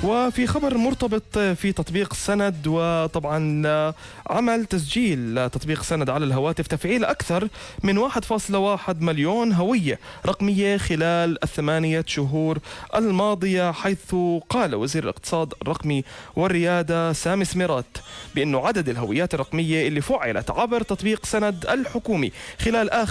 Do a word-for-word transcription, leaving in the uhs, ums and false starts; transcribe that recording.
وفي خبر مرتبط في تطبيق سند، وطبعا عمل تسجيل تطبيق سند على الهواتف تفعيل أكثر من واحد فاصلة واحد مليون هوية رقمية خلال الثمانية شهور الماضية، حيث قال وزير الاقتصاد الرقمي والريادة سامي سميرات بأنه عدد الهويات الرقمية اللي فعلت عبر تطبيق سند الحكومي خلال آخر